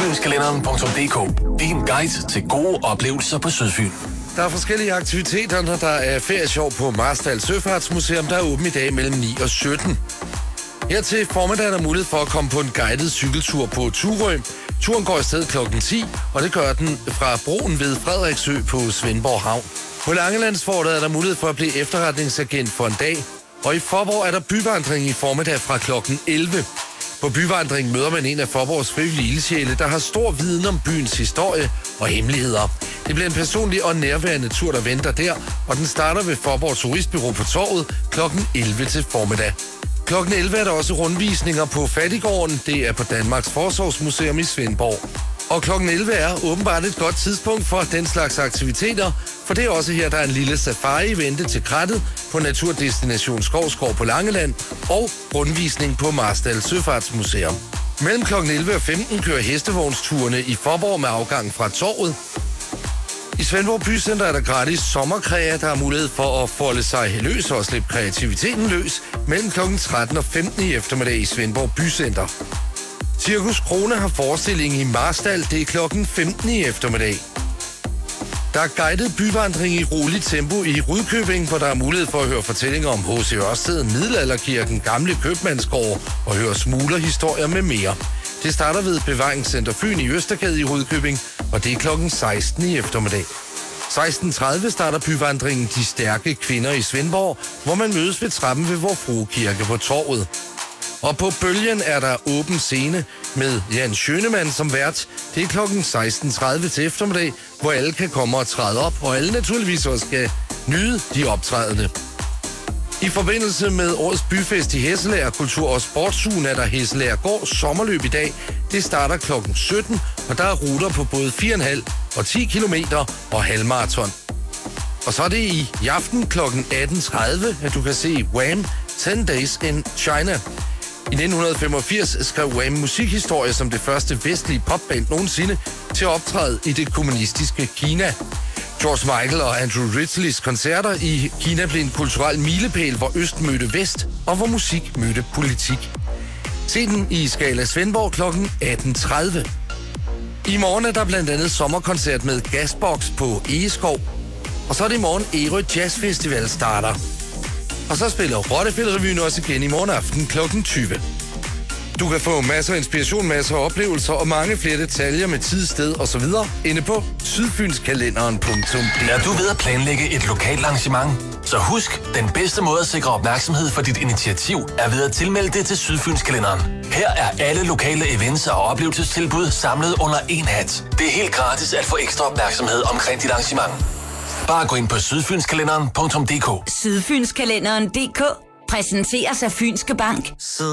Sydfynskalenderen.dk. Din guide til gode oplevelser på Sydfyn. Der er forskellige aktiviteter, når der er feriesjov på Marstal Søfartsmuseum, der er åben i dag mellem 9 og 17. Her til formiddag er der mulighed for at komme på en guided cykeltur på Turø. Turen går i stedet klokken 10, og det gør den fra broen ved Frederiksø på Svendborg Havn. På Langelandsfortet er der mulighed for at blive efterretningsagent for en dag, og i Faaborg er der byvandring i formiddag fra klokken 11. På byvandring møder man en af Faaborgs frivillige ildsjæle, der har stor viden om byens historie og hemmeligheder. Det bliver en personlig og nærværende tur, der venter der, og den starter ved Faaborg Turistbureau på Torvet klokken 11 til formiddag. Klokken 11 er der også rundvisninger på Fattiggården. Det er på Danmarks Forsorgsmuseum i Svendborg. Og klokken 11 er åbenbart et godt tidspunkt for den slags aktiviteter, for det er også her, der er en lille safari-vente til krattet på Naturdestination Skovskov på Langeland og rundvisning på Marstal Søfartsmuseum. Mellem klokken 11 og 15 kører hestevognsturene i Faaborg med afgang fra Torvet. I Svendborg Bycenter er der gratis sommerkræer, der har mulighed for at folde sig løs og slippe kreativiteten løs mellem klokken 13 og 15 i eftermiddag i Svendborg Bycenter. Cirkus Krone har forestilling i Marstal, det er klokken 15 i eftermiddag. Der er guidet byvandring i roligt tempo i Rudkøbing, hvor der er mulighed for at høre fortællinger om H.C. Ørsted, Middelalderkirken, gamle købmandsgård og høre smuglerhistorier med mere. Det starter ved Bevaringscenter Fyn i Østergade i Rudkøbing, og det er klokken 16 i eftermiddag. 16.30 starter byvandringen De Stærke Kvinder i Svendborg, hvor man mødes ved trappen ved Vor Frue Kirke på Torvet. Og på Bølgen er der åben scene med Jan Schønemann som vært. Det er klokken 16.30 til eftermiddag, hvor alle kan komme og træde op, og alle naturligvis også skal nyde de optrædende. I forbindelse med årets byfest i Hesselager Kultur- og Sportsugen er der Hesselager Gård sommerløb i dag. Det starter klokken 17, og der er ruter på både 4,5 og 10 kilometer og halvmarathon. Og så er det i aften klokken 18.30, at du kan se Wham! 10 Days in China. I 1985 skrev Wham! Musikhistorie som det første vestlige popband nogensinde til at optræde i det kommunistiske Kina. George Michael og Andrew Ridgeleys koncerter i Kina blev en kulturel milepæl, hvor Øst mødte Vest, og hvor musik mødte politik. Se den i Scala Svendborg kl. 18.30. I morgen er der blandt andet sommerkoncert med Gasbox på Egeskov. Og så er det i morgen Ærø Jazz Festival starter. Og så spiller Rottefældt-revyen også igen i morgen aften kl. 20. Du kan få masser af inspiration, masser af oplevelser og mange flere detaljer med tid, sted og så videre inde på sydfynskalenderen.dk. Er du ved at planlægge et lokalt arrangement? Så husk, den bedste måde at sikre opmærksomhed for dit initiativ er ved at tilmelde det til Sydfynskalenderen. Her er alle lokale events og oplevelsestilbud samlet under én hat. Det er helt gratis at få ekstra opmærksomhed omkring dit arrangement. Bare gå ind på sydfynskalenderen.dk. Sydfynskalenderen.dk præsenteres af Fynske Bank.